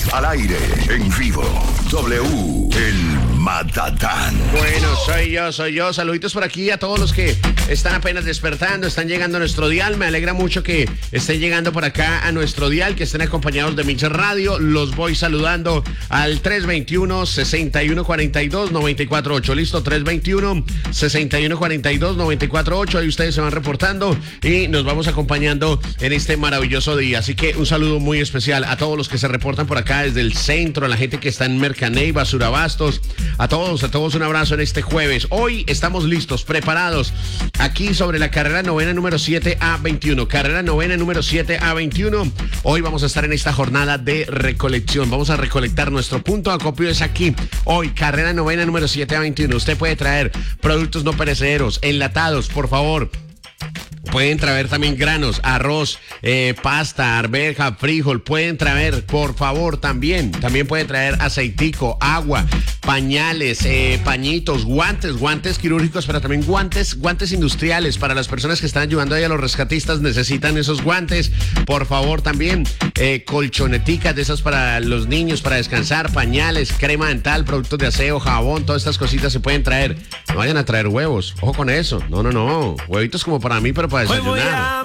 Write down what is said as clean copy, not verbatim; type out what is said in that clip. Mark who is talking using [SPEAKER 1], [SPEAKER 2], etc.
[SPEAKER 1] al aire, en vivo. W, el Matatán.
[SPEAKER 2] Bueno, soy yo. Saluditos por aquí a todos los que están apenas despertando, están llegando a nuestro dial. Me alegra mucho que estén llegando por acá a nuestro dial, que estén acompañados de Mix Radio. Los voy saludando al 321-6142-948. Listo, 321-6142-948. Ahí ustedes se van reportando y nos vamos acompañando en este maravilloso día. Así que un saludo muy especial a todos los que se reportan por acá desde el centro, a la gente que está en Mercaney, Surabastos. A todos un abrazo en este jueves. Hoy estamos listos, preparados, aquí sobre la carrera novena número 7A21. Carrera novena número 7A21. Hoy vamos a estar en esta jornada de recolección. Vamos a recolectar nuestro punto de acopio es aquí. Hoy, carrera novena número 7A21. Usted puede traer productos no perecederos, enlatados, por favor. Pueden traer también granos, arroz, pasta, arveja, frijol. Pueden traer, por favor, también pueden traer aceitico, agua, pañales, pañitos, guantes quirúrgicos, pero también guantes industriales para las personas que están ayudando ahí a los rescatistas. Necesitan esos guantes. Por favor, también colchoneticas de esas para los niños, para descansar, pañales, crema dental, productos de aseo, jabón, todas estas cositas se pueden traer. No vayan a traer huevos, ojo con eso. No, huevitos como para mí, pero para desayunar.